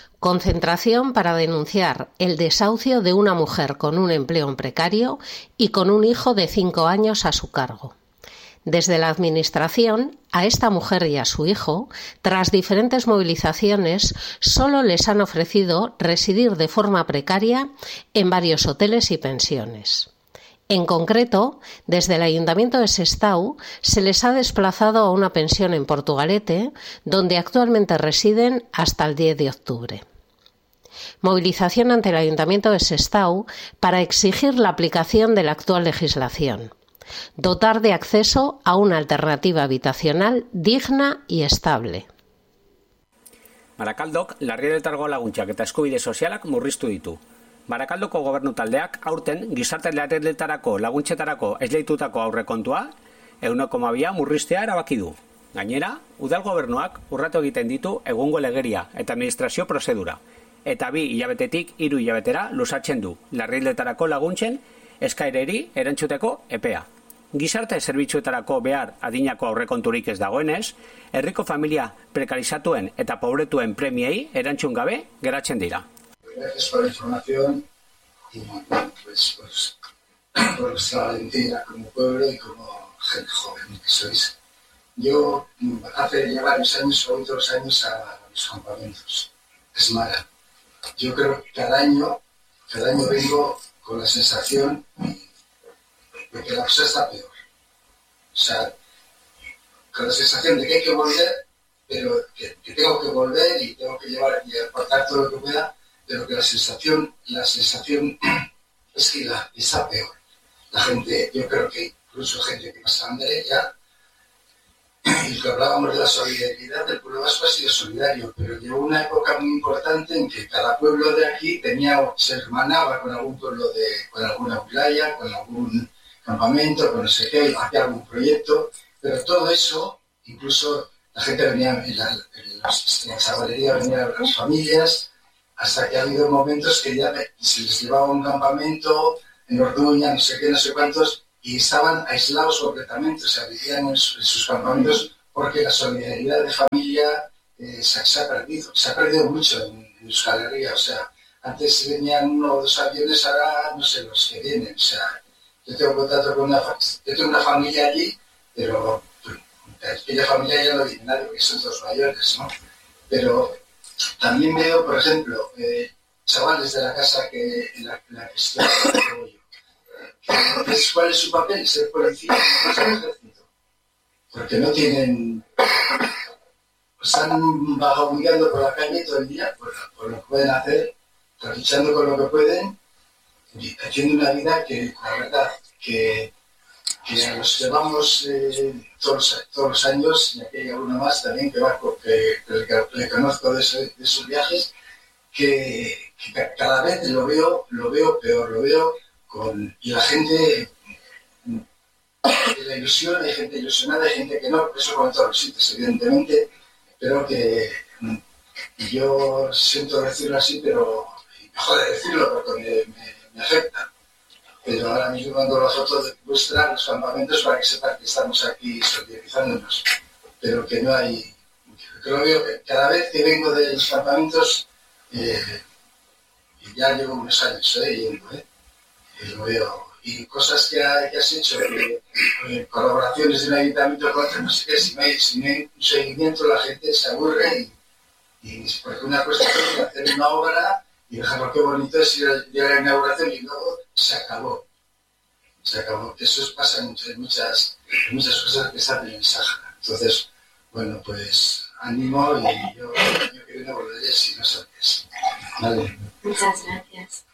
Concentración para denunciar el desahucio de una mujer con un empleo precario y con un hijo de 5 años a su cargo. Desde la Administración, a esta mujer y a su hijo, tras diferentes movilizaciones, solo les han ofrecido residir de forma precaria en varios hoteles y pensiones. En concreto, desde el Ayuntamiento de Sestao se les ha desplazado a una pensión en Portugalete, donde actualmente residen hasta el 10 de octubre. Movilización ante el Ayuntamiento de Sestao para exigir la aplicación de la actual legislación. Dotar de acceso a una alternativa habitacional digna y estable. Barakaldok larrialdietako laguntzak eta eskubide sozialak murriztu ditu. Barakaldoko gobernu taldeak aurten gizarte larrialdietarako laguntzetarako esleitutako aurrekontua 1,2 murriztea erabaki du. Gainera, udal gobernuak urratu egiten ditu egungo legeria eta administrazio prozedura, eta 2 hilabetetik 3 hilabetera luzatzen du larrialdietarako laguntzen eskaereri erantzuteko epea. Gizarte zerbitzuetarako behar adinako aurrekonturik ez dagoenez, herriko familia prekarizatuen eta pobretuen premiei erantzun gabe geratzen dira. Gracias por la información y pues por vuestra valentía como pueblo y como gente joven que sois. Yo hace ya varios años, voy todos los años a los campamentos. Es mala. Yo creo que cada año vengo con la sensación de que la cosa está peor. O sea, con la sensación de que hay que volver, pero que tengo que volver y tengo que llevar y aportar todo lo que pueda, pero que la sensación es que está peor. La gente, yo creo que incluso gente que pasa hambre ya, y que hablábamos de la solidaridad, el pueblo vasco ha sido solidario, pero llegó una época muy importante en que cada pueblo de aquí se hermanaba con algún pueblo con alguna playa, con algún campamento, con no sé qué, hacía algún proyecto, pero todo eso, incluso la gente venía, en la chavalería venían las familias, hasta que ha habido momentos que ya se les llevaba a un campamento en Orduña, no sé qué, no sé cuántos, y estaban aislados completamente, o sea, vivían en sus campamentos porque la solidaridad de familia se ha perdido mucho en Euskal Herria, o sea, antes venían 1 o 2 aviones, ahora no sé los que vienen, o sea, yo tengo contacto con una familia allí, pero aquella familia ya no viene nadie porque son todos mayores, ¿no? Pero también veo, por ejemplo, chavales de la casa en la que estoy yo. ¿Cuál es su papel? Ser policía, no es el ejército. Porque no tienen... Están vagabundeando por la calle todo el día, por lo que pueden hacer, luchando con lo que pueden, y haciendo una vida que, la verdad, que a los que vamos todos los años, y aquí hay alguno más también que le conozco de esos viajes, que cada vez lo veo peor, lo veo y la gente, la ilusión, hay gente ilusionada, hay gente que no, eso con todos los sitios, evidentemente, pero que yo siento decirlo así, pero mejor de decirlo porque me afecta. Pero ahora mismo mando la foto de vuestra los campamentos para que sepan que estamos aquí solidarizándonos. Pero que no hay... Creo que cada vez que vengo de los campamentos, y ya llevo unos años yendo, lo veo. Y cosas que has hecho, colaboraciones de un ayuntamiento con otro, no sé qué, si no hay un seguimiento la gente se aburre y porque una cosa es hacer una obra y dejarlo qué bonito es ir a la inauguración y luego se acabó. Eso pasa en muchas cosas que están en el Sáhara. Entonces, bueno, pues ánimo y yo que viene volveré si no sabes. Vale. Muchas gracias.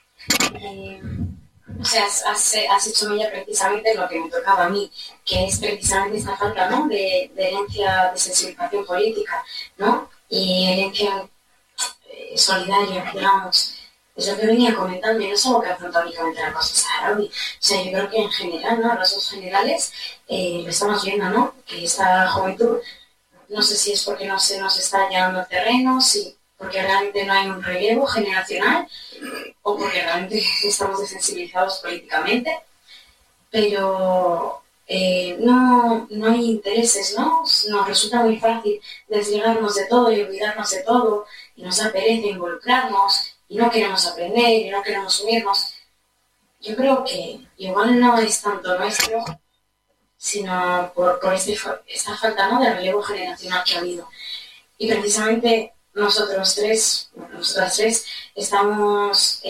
O sea, has hecho mella precisamente lo que me tocaba a mí, que es precisamente esta falta, ¿no?, de herencia de sensibilización política, ¿no?, y herencia solidaria, digamos. Es lo que venía comentando, y no es algo que afronta únicamente la causa saharaui. O sea, yo creo que en general, ¿no?, a rasgos generales, lo estamos viendo, ¿no?, que esta juventud, no sé si es porque no se nos está llenando el terreno, si porque realmente no hay un relevo generacional o porque realmente estamos desensibilizados políticamente, pero no hay intereses, ¿no? Nos resulta muy fácil desligarnos de todo y olvidarnos de todo y nos da pereza involucrarnos y no queremos aprender y no queremos unirnos. Yo creo que igual no es tanto nuestro, sino por esta falta, ¿no?, de relevo generacional que ha habido. Y precisamente nosotras tres, estamos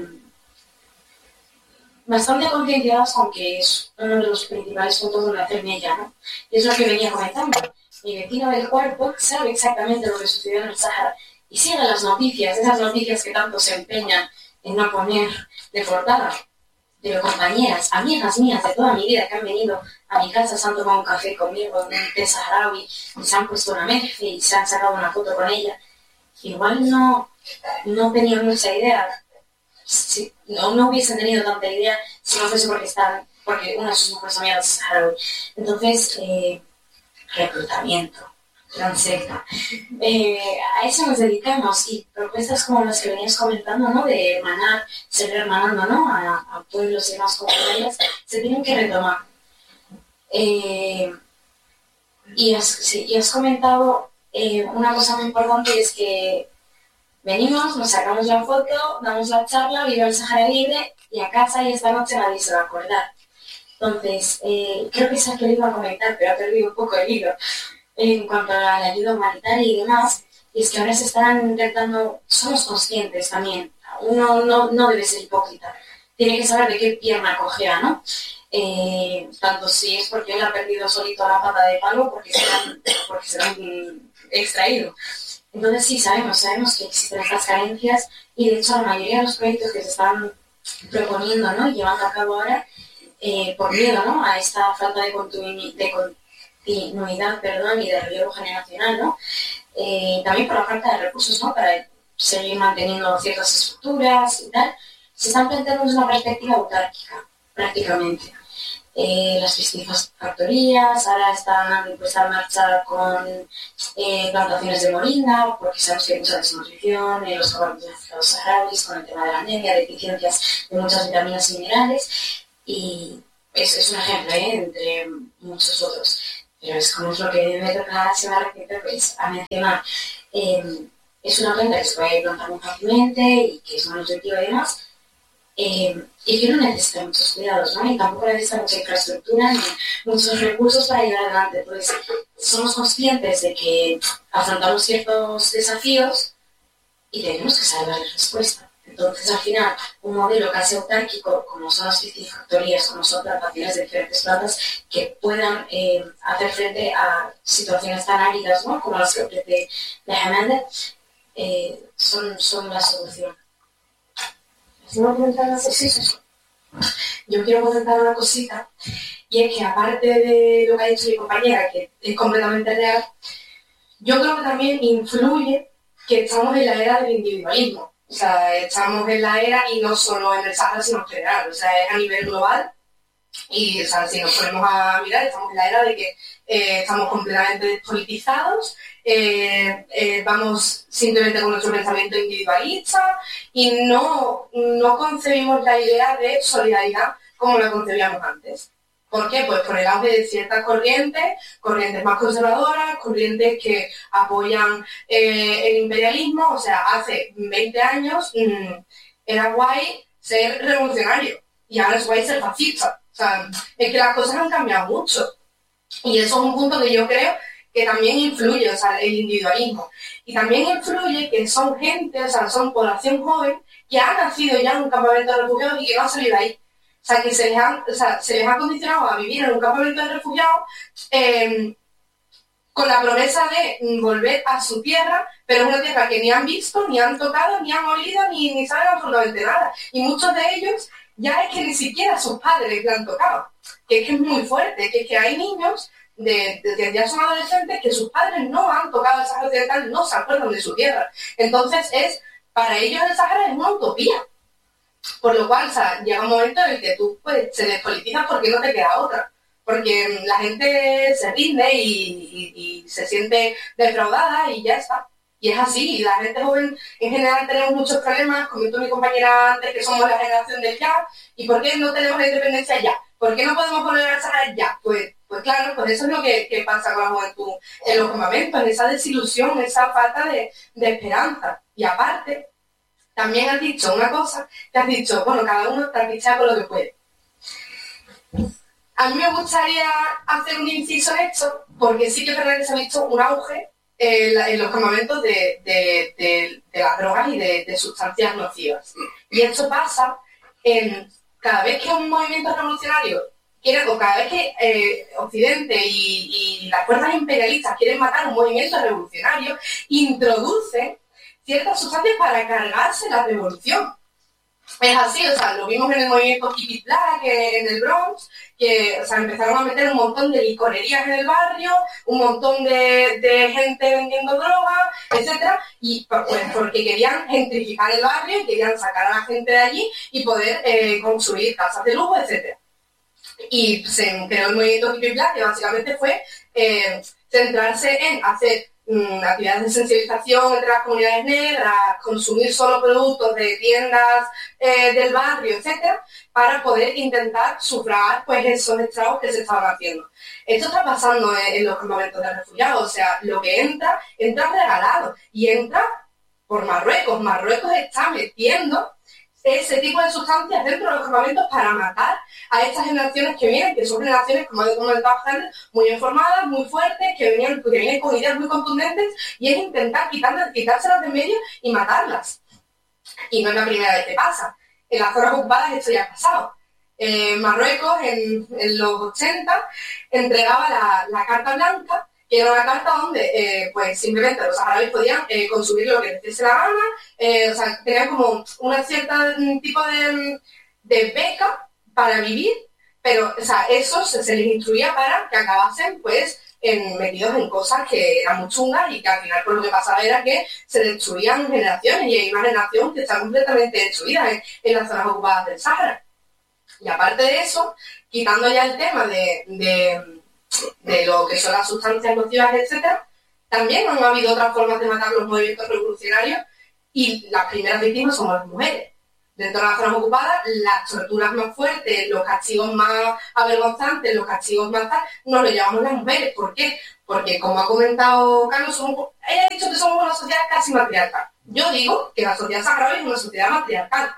bastante concienciadas con que es uno de los principales puntos donde hacerme ella, ¿no? Y es lo que venía comentando. Mi vecino del cuarto sabe exactamente lo que sucedió en el Sáhara y sigue las noticias, esas noticias que tanto se empeñan en no poner de portada. Pero compañeras, amigas mías de toda mi vida que han venido a mi casa, se han tomado un café conmigo, un té saharaui, y se han puesto una merfe y se han sacado una foto con ella, igual no tenían mucha idea, no hubiesen tenido tanta idea si no fuese porque una de sus mejores amigas es saharaui. Entonces, reclutamiento, gran secta. A eso nos dedicamos, y propuestas como las que venías comentando, ¿no?, de hermanar, seguir hermanando, ¿no?, a pueblos y demás comunidades, se tienen que retomar. Y has comentado una cosa muy importante, es que venimos, nos sacamos la foto, damos la charla, viva el Sáhara Libre, y a casa, y esta noche nadie se va a acordar. Entonces, creo que se ha querido comentar, pero ha perdido un poco el hilo en cuanto a la ayuda humanitaria y demás, y es que ahora se están intentando, somos conscientes también, uno no debe ser hipócrita, tiene que saber de qué pierna cojea, ¿no? Tanto si es porque él ha perdido solito la pata de palo, porque se lo han extraído. Entonces sí, sabemos que existen estas carencias, y de hecho la mayoría de los proyectos que se están proponiendo, ¿no?, y llevando a cabo ahora, por miedo, ¿no?, a esta falta de continuidad, y de relevo generacional, ¿no? También por la falta de recursos, ¿no?, para seguir manteniendo ciertas estructuras y tal, se están planteando desde una perspectiva autárquica, prácticamente. Las piscifactorías ahora están puestas en marcha con plantaciones de moringa, porque sabemos que hay mucha desnutrición en los campamentos saharauis, con el tema de la anemia, deficiencias de muchas vitaminas y minerales, y es un ejemplo, entre muchos otros. Pero es como es lo que me toca semana reciente, pues, a mencionar. Es una planta que se puede plantar muy fácilmente y que es muy nutritiva y demás, y que no necesita muchos cuidados, ¿no? Y tampoco necesita mucha infraestructura ni muchos recursos para llegar adelante. Pues somos conscientes de que afrontamos ciertos desafíos y tenemos que saber darle respuesta. Entonces, al final, un modelo casi autárquico, como son las piscifactorías, como son plantaciones de diferentes plantas que puedan hacer frente a situaciones tan áridas, ¿no?, como las que ofrece Behemendet, son la solución. Yo quiero comentar una cosita, y es que aparte de lo que ha dicho mi compañera, que es completamente real, yo creo que también influye que estamos en la era del individualismo. O sea, estamos en la era, y no solo en el Sáhara, sino en general, o sea, es a nivel global. Y, o sea, si nos ponemos a mirar, estamos en la era de que estamos completamente despolitizados, vamos simplemente con nuestro pensamiento individualista, y no concebimos la idea de solidaridad como la concebíamos antes. ¿Por qué? Pues por el auge de ciertas corrientes más conservadoras, corrientes que apoyan el imperialismo. O sea, hace 20 años era guay ser revolucionario, y ahora es guay ser fascista. O sea, es que las cosas han cambiado mucho. Y eso es un punto que yo creo que también influye, o sea, el individualismo. Y también influye que son gente, o sea, son población joven que ha nacido ya en un campamento de refugiados y que no ha salido de ahí. O sea, que se les ha condicionado a vivir en un campamento de refugiados con la promesa de volver a su tierra, pero es una tierra que ni han visto, ni han tocado, ni han olido, ni saben absolutamente nada. Y muchos de ellos ya es que ni siquiera sus padres le han tocado. Que es muy fuerte, que es que hay niños que ya son adolescentes que sus padres no han tocado el Sáhara Occidental, no se acuerdan de su tierra. Entonces para ellos el Sáhara es una utopía. Por lo cual, o sea, llega un momento en el que tú, pues, se despolitiza porque no te queda otra. Porque la gente se rinde y se siente defraudada y ya está. Y es así, y la gente joven en general tenemos muchos problemas, comentó mi compañera antes que somos la generación del ya. ¿Y por qué no tenemos la independencia ya? ¿Por qué no podemos volver al Sahara ya? Pues claro, pues eso es lo que pasa con la juventud en los campamentos, en esa desilusión, esa falta de esperanza. Y aparte, también has dicho una cosa, que has dicho, bueno, cada uno trapichea con lo que puede. A mí me gustaría hacer un inciso en esto, porque sí que es verdad que se ha visto un auge en los campamentos de las drogas y de sustancias nocivas. Y esto pasa cada vez que un movimiento revolucionario quiere, o cada vez que Occidente y las fuerzas imperialistas quieren matar un movimiento revolucionario, introducen ciertas sustancias para cargarse la revolución. Es así, o sea, lo vimos en el movimiento Hippie Black, en el Bronx, que, o sea, empezaron a meter un montón de licorerías en el barrio, un montón de gente vendiendo droga, etcétera, y pues porque querían gentrificar el barrio y querían sacar a la gente de allí y poder construir casas de lujo, etcétera. Y se creó el movimiento Hippie Black, que básicamente fue centrarse en hacer actividades de sensibilización entre las comunidades negras, consumir solo productos de tiendas del barrio, etcétera, para poder intentar sufragar pues esos estragos que se estaban haciendo. Esto está pasando en los campamentos de refugiados, o sea, lo que entra regalado y entra por Marruecos. Marruecos está metiendo ese tipo de sustancias dentro de los campamentos para matar a estas generaciones que vienen, que son generaciones, como he comentado antes, muy informadas, muy fuertes, que vienen con ideas muy contundentes, y es intentar quitárselas de medio y matarlas. Y no es la primera vez que pasa. En las zonas ocupadas esto ya ha pasado. Marruecos, en los 80, entregaba la Carta Blanca, que era una carta donde pues simplemente los saharauis podían consumir lo que les diese la gana, o sea, tenían como una cierta tipo de beca para vivir, pero o sea, eso se les instruía para que acabasen pues metidos en cosas que eran muy chungas y que al final pues lo que pasaba era que se destruían generaciones y hay una generación que está completamente destruida en las zonas ocupadas del Sahara. Y aparte de eso, quitando ya el tema de lo que son las sustancias nocivas, etcétera, también han habido otras formas de matar los movimientos revolucionarios y las primeras víctimas son las mujeres. Dentro de las zonas ocupadas, las torturas más fuertes, los castigos más avergonzantes, los castigos más tal, nos los llevamos las mujeres. ¿Por qué? Porque, como ha comentado Carlos, ella ha dicho que somos una sociedad casi matriarcal. Yo digo que la sociedad saharaui es una sociedad matriarcal.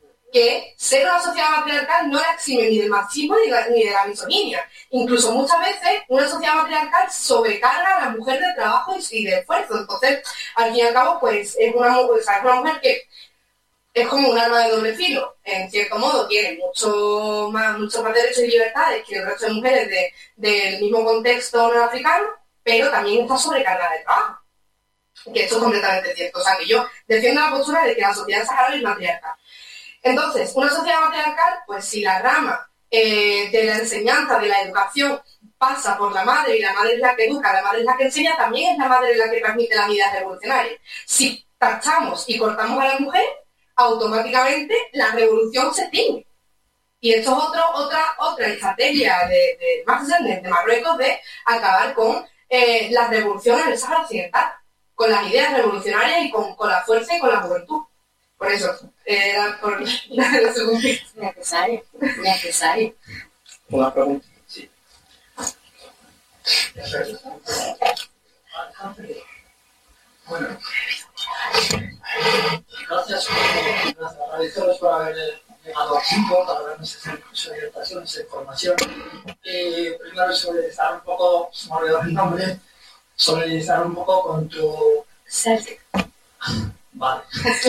Que ser una sociedad matriarcal no la exime ni del machismo ni de la misoginia. Incluso muchas veces una sociedad matriarcal sobrecarga a la mujer de trabajo y de esfuerzo. Entonces, al fin y al cabo, pues es una mujer que es como un arma de doble filo. En cierto modo, tiene mucho más derechos y libertades que el resto de mujeres del mismo contexto norafricano, pero también está sobrecargada de trabajo. Que esto es completamente cierto. O sea, que yo defiendo la postura de que la sociedad saharaui es matriarcal. Entonces, una sociedad matriarcal, pues si la rama de la enseñanza, de la educación, pasa por la madre y la madre es la que educa, la madre es la que enseña, también es la madre la que transmite las ideas revolucionarias. Si tachamos y cortamos a la mujer, automáticamente la revolución se extingue. Y esto es otra estrategia de Marruecos de acabar con la revolución en el Sáhara Occidental, con las ideas revolucionarias y con la fuerza y con la juventud. Por eso, era por la segunda. Necesario. Una pregunta. Sí. Bueno, gracias a realizadores por haber llegado aquí, por habernos hecho esa orientación, esa información. Primero, solidarizar un poco, se me ha olvidado el nombre, solidarizar un poco con tu... Celtic. Vale.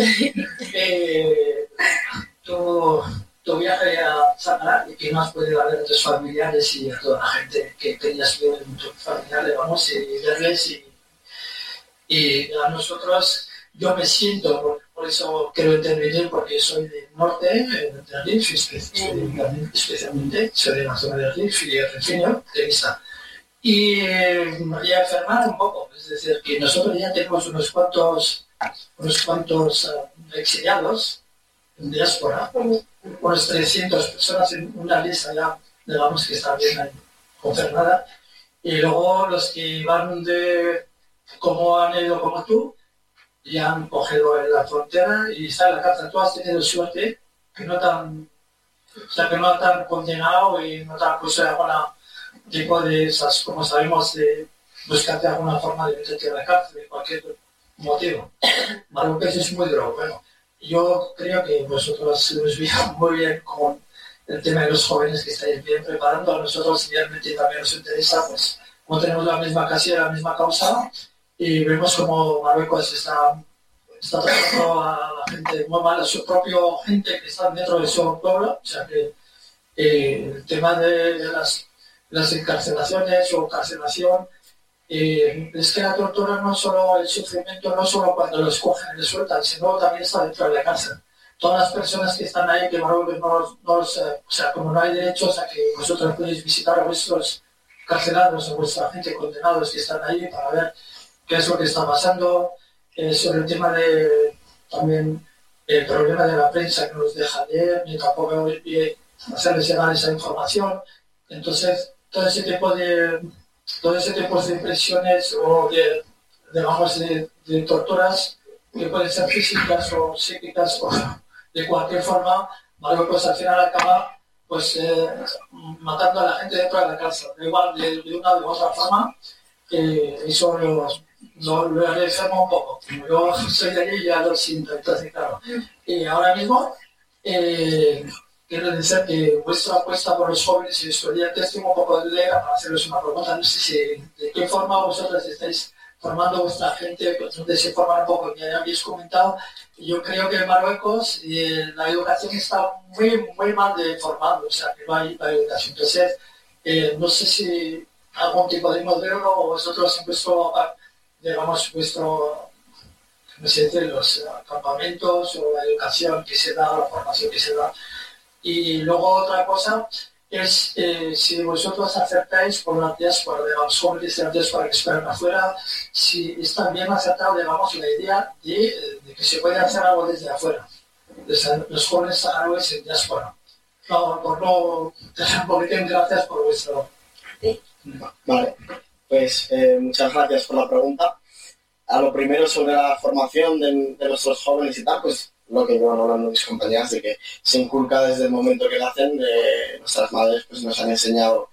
Tu viaje a Sahara y que no has podido ver a tus familiares y a toda la gente que querías ver en tus familiares, vamos, y verles y a nosotros, yo me siento, por eso quiero intervenir, porque soy del norte, de Rif, especialmente, soy de la zona de Rif y de Refinio, de Vista. Y me voy a enfermar un poco, es decir, que nosotros ya tenemos unos cuantos exiliados en diáspora, unos 300 personas en una lista ya, digamos que está bien ahí confirmada, y luego los que van como han ido como tú, ya han cogido en la frontera y está en la casa. Tú has tenido suerte que no te han O sea, que no están condenados y no están puesto de algún tipo de esas, como sabemos, de buscarte alguna forma de meterte a la cárcel, de cualquier motivo. Marruecos es muy duro. Bueno, yo creo que vosotros os veis muy bien con el tema de los jóvenes que estáis bien preparando. A nosotros realmente también nos interesa, pues, como tenemos la misma la misma causa, y vemos como Marruecos está tratando a la gente muy mal, a su propio gente que está dentro de su pueblo. O sea que el tema de las encarcelaciones o encarcelación, es que la tortura no solo, el sufrimiento no solo cuando los cogen y les sueltan, sino también está dentro de la cárcel. Todas las personas que están ahí, que Marruecos o sea, como no hay derechos a que vosotros podéis visitar a vuestros carcelados, a vuestra gente condenados que están ahí para ver qué es lo que está pasando, sobre el tema de también el problema de la prensa que nos deja leer, ni tampoco hacerles llegar esa información. Entonces, todo ese tipo de impresiones o de torturas que pueden ser físicas o psíquicas o de cualquier forma, Marruecos al final acaba pues matando a la gente dentro de la cárcel, da igual de una u otra forma. Eso lo agradecemos un poco. Como yo soy de allí, ya lo siento. Entonces, claro, ahora mismo quiero decir que vuestra apuesta por los jóvenes y estudiantes, tengo un poco de idea para haceros una pregunta. No sé si de qué forma vosotros estáis formando vuestra gente, pues donde se forman un poco. Ya habéis comentado, yo creo que en Marruecos la educación está muy mal formada, o sea, que no hay educación. Entonces, no sé si algún tipo de modelo o vosotros en vuestro, digamos, vuestro, no sé, los campamentos o la educación que se da, la formación que se da. Y luego otra cosa es si vosotros aceptáis por la diáspora, digamos, jóvenes de la diáspora que esperan afuera, si está bien aceptado, digamos, la idea de que se puede hacer algo desde afuera, desde los jóvenes saharauis en diáspora. No, por no dejar un poquito, gracias por vuestro... Vale, pues muchas gracias por la pregunta. A lo primero sobre la formación de nuestros jóvenes y tal, pues lo que llevan hablando mis compañeras, de que se inculca desde el momento que nacen. Nuestras madres pues nos han enseñado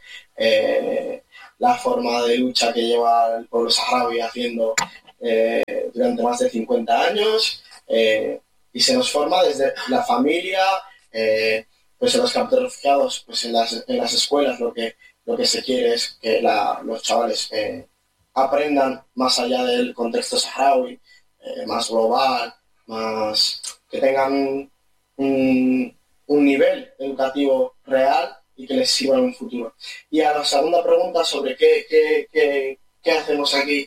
la forma de lucha que lleva el pueblo saharaui haciendo durante más de 50 años, y se nos forma desde la familia, pues en los campos de refugiados, pues en las escuelas lo que se quiere es que los chavales aprendan más allá del contexto saharaui, más global, más que tengan un nivel educativo real y que les sirva en un futuro. Y a la segunda pregunta sobre qué hacemos aquí,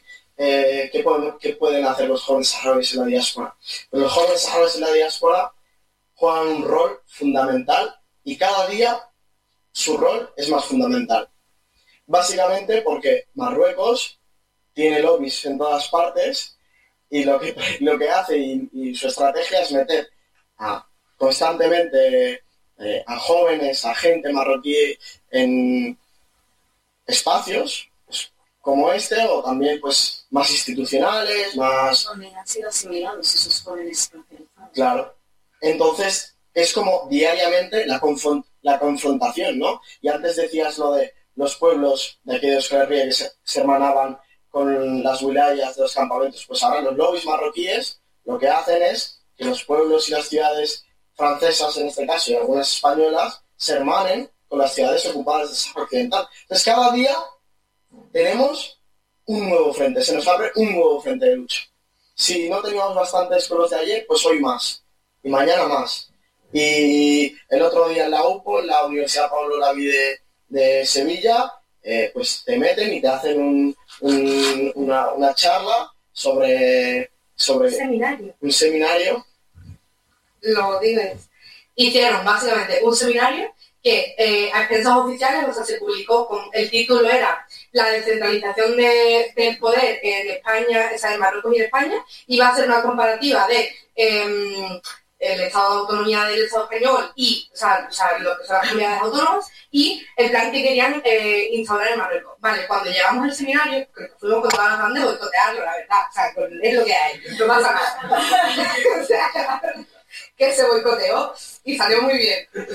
qué pueden hacer los jóvenes saharauis en la diáspora. Pues los jóvenes saharauis en la diáspora juegan un rol fundamental y cada día su rol es más fundamental. Básicamente porque Marruecos tiene lobbies en todas partes y lo que hace y su estrategia es meter constantemente a jóvenes, a gente marroquí en espacios pues, como este, o también pues más institucionales, más... Donde han sido asimilados esos jóvenes carcelizados. Claro. Entonces es como diariamente la confrontación, ¿no? Y antes decías lo de los pueblos de aquí de Euskal Herria que se hermanaban con las wilayas de los campamentos. Pues ahora los lobbies marroquíes lo que hacen es que los pueblos y las ciudades francesas, en este caso, y algunas españolas, se hermanen con las ciudades ocupadas de Sahara Occidental. Entonces cada día tenemos un nuevo frente, se nos abre un nuevo frente de lucha. Si no teníamos bastantes con los de ayer, pues hoy más, y mañana más. Y el otro día en la UPO, en la Universidad Pablo Lavi de Sevilla, pues te meten y te hacen una charla sobre un seminario. Lo dices. Hicieron básicamente un seminario que a expensas oficiales, o sea, se publicó, el título era La descentralización del poder en España, o sea, en Marruecos y en España, y va a ser una comparativa de el Estado de Autonomía del Estado español y, o sea, lo que son las comunidades autónomas, y el plan que querían instaurar en Marruecos. Vale, cuando llegamos al seminario, que fuimos con todas las ganas de boicotearlo, la verdad, o sea, es lo que hay, no pasa nada. O sea, que se boicoteó y salió muy bien.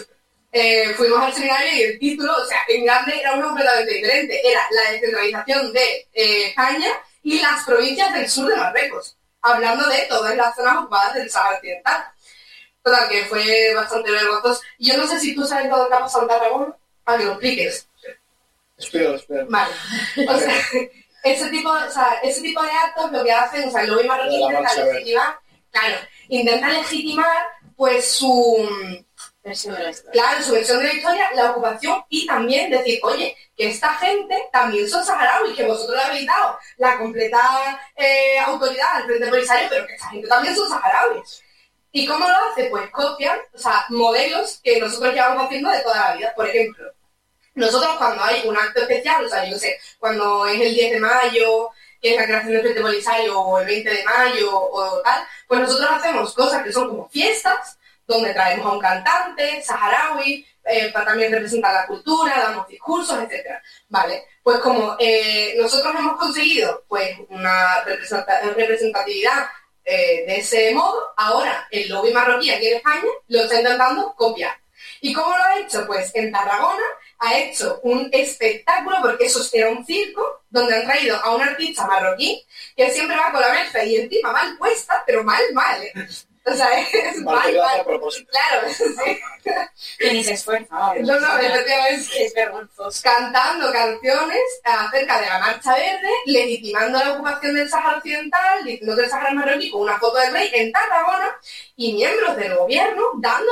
fuimos al seminario y el título, o sea, en grande era uno completamente diferente. Era la descentralización de España y las provincias del sur de Marruecos, hablando de todas las zonas ocupadas del Sáhara Occidental. Total, que fue bastante vergonzoso. Yo no sé si tú sabes todo lo que ha pasado en Tarragona, para que lo expliques. Espero. Vale. O sea, ese tipo de actos lo que hacen, o sea, el lobby marroquí intenta legitimar, intenta legitimar pues su versión de la historia, la ocupación, y también decir, oye, que esta gente también son saharauis, que vosotros le habéis dado la completa autoridad al Frente Polisario, pero que esta gente también son saharauis. ¿Y cómo lo hace? Pues copian, o sea, modelos que nosotros llevamos haciendo de toda la vida. Por ejemplo, nosotros cuando hay un acto especial, o sea, yo no sé, cuando es el 10 de mayo, que es la creación del Frente Polisario, o el 20 de mayo, o tal, pues nosotros hacemos cosas que son como fiestas, donde traemos a un cantante saharaui, para también representar la cultura, damos discursos, etc. Vale, pues como nosotros hemos conseguido pues una representatividad de ese modo, ahora el lobby marroquí aquí en España lo está intentando copiar. ¿Y cómo lo ha hecho? Pues en Tarragona ha hecho un espectáculo, porque eso era un circo, donde han traído a un artista marroquí que siempre va con la berza y encima mal puesta, pero mal, ¿eh? O sea, es mal. Claro, sí. Que ni se esfuerza. No, efectivamente, es vergonzoso. Cantando canciones acerca de la Marcha Verde, legitimando la ocupación del Sáhara Occidental, diciendo que el Sáhara es marroquí, con una foto del rey en Tarragona, y miembros del gobierno dando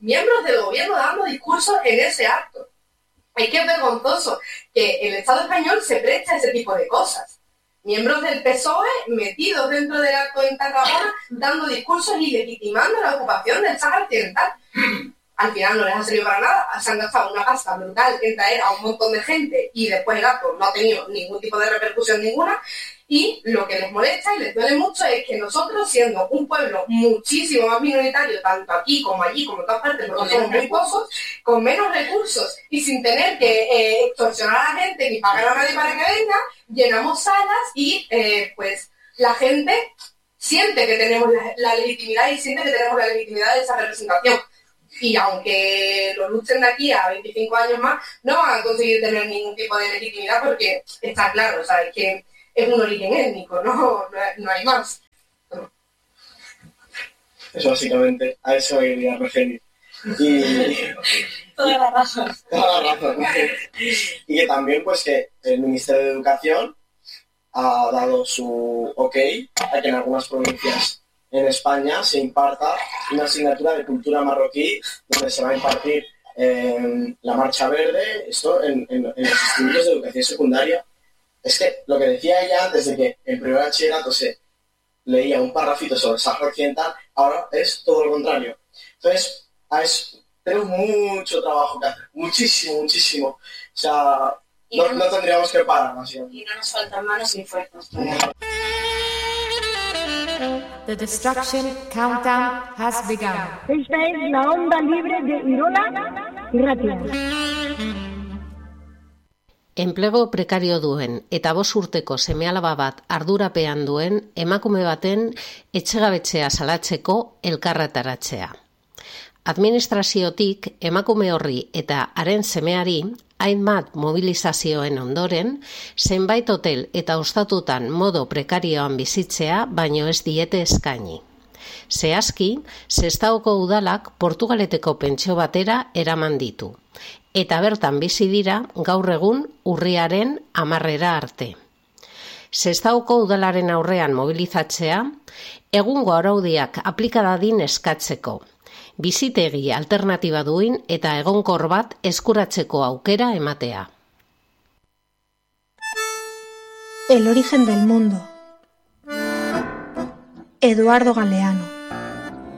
discursos en ese acto. Es que es vergonzoso que el Estado español se preste a ese tipo de cosas. Miembros del PSOE metidos dentro del acto en Tarragona dando discursos y legitimando la ocupación del Sáhara Occidental. Al final no les ha servido para nada, se han gastado una pasta brutal en traer a un montón de gente y después el acto no ha tenido ningún tipo de repercusión ninguna, y lo que les molesta y les duele mucho es que nosotros, siendo un pueblo muchísimo más minoritario, tanto aquí como allí, como en todas partes, porque somos muy pocos, con menos recursos y sin tener que extorsionar a la gente ni pagar a nadie para que venga, llenamos salas y pues la gente siente que tenemos la legitimidad y siente que tenemos la legitimidad de esa representación. Y aunque lo luchen de aquí a 25 años más, no van a conseguir tener ningún tipo de legitimidad, porque está claro, o sea, es que es un origen étnico, no hay más. Eso básicamente, a eso iría referir. Y toda la razón. Y que también pues que el Ministerio de Educación ha dado su ok a que en algunas provincias en España se imparta una asignatura de cultura marroquí, donde se va a impartir la Marcha Verde, esto en los institutos de educación secundaria. Es que lo que decía ella antes de que en primer bachillerato se leía un parrafito sobre el Sáhara Occidental, ahora es todo lo contrario. Entonces, tenemos mucho trabajo que hacer, muchísimo. O sea, no tendríamos que parar, más bien. Y no nos faltan manos ni fuerzas. The destruction countdown has begun. Esta es la onda libre de Irola y Ratia. Enplego prekario duen eta 5 urteko seme-alaba bat ardurapean duen emakume baten etxegabetzea salatzeko elkarretaratzea. Administraziotik emakume horri eta haren semeari hainbat mobilizazioen ondoren, zenbait hotel eta ostatutan modo prekarioan bizitzea baino ez diete eskaini. Zehazki, Sestaoko udalak Portugaleteko pentsio batera eraman ditu, eta bertan bizi dira gaur egun urriaren 10 arte. Sestaoko udalaren aurrean mobilizatzea, egungo araudiak aplika dadin eskatzeko, bizitegi alternatiba duin eta egonkor bat eskuratzeko aukera ematea. El origen del mundo. Eduardo Galeano.